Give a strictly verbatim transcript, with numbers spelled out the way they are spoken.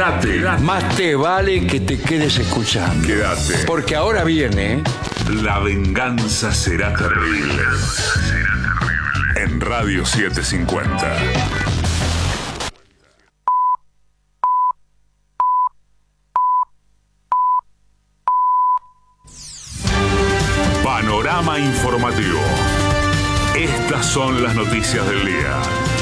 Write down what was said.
Quédate. Más te vale que te quedes escuchando. Quédate. Porque ahora viene... La venganza será terrible. La venganza será terrible. En Radio setecientos cincuenta. Panorama informativo. Estas son las noticias del día.